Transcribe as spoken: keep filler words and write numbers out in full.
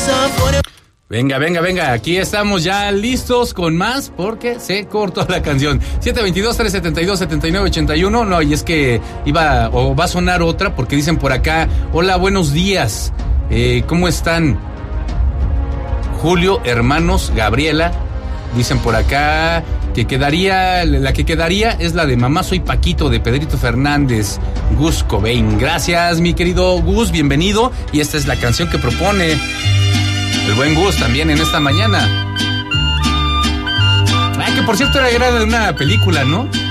Venga, venga, venga, aquí estamos ya listos con más porque se cortó la canción. siete dos dos, tres siete dos, siete nueve ocho uno. No, y es que iba o va a sonar otra porque dicen por acá: hola, buenos días, eh, ¿cómo están? Julio, hermanos, Gabriela, dicen por acá que quedaría, la que quedaría es la de Mamá Soy Paquito de Pedrito Fernández, Gus Cobain. Gracias, mi querido Gus, bienvenido. Y esta es la canción que propone el buen Gus también en esta mañana. Ah, que por cierto era, era de una película, ¿no?